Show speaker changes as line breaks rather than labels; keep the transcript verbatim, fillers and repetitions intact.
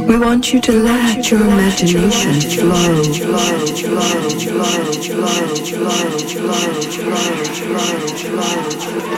We want you to let your imagination flow.